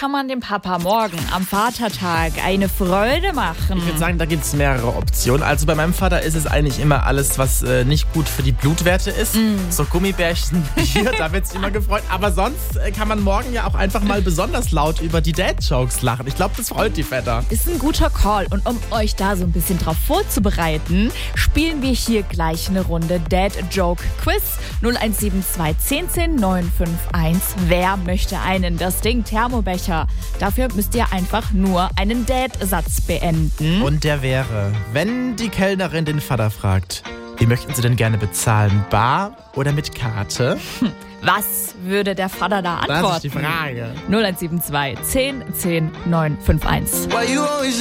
kann man dem Papa morgen am Vatertag eine Freude machen? Ich würde sagen, da gibt es mehrere Optionen. Also bei meinem Vater ist es eigentlich immer alles, was nicht gut für die Blutwerte ist. So Gummibärchen, Bier, da wird sich immer gefreut. Aber sonst kann man morgen ja auch einfach mal besonders laut über die Dad-Jokes lachen. Ich glaube, das freut die Väter. Ist ein guter Call. Und um euch da so ein bisschen drauf vorzubereiten, spielen wir hier gleich eine Runde Dad-Joke-Quiz. 0172 10 951. Wer möchte einen? Das Ding Thermobecher. Dafür müsst ihr einfach nur einen Dad-Satz beenden. Und der wäre, wenn die Kellnerin den Vater fragt, wie möchten Sie denn gerne bezahlen? Bar oder mit Karte? Was würde der Vater da antworten? Das ist die Frage. 0172 10 951.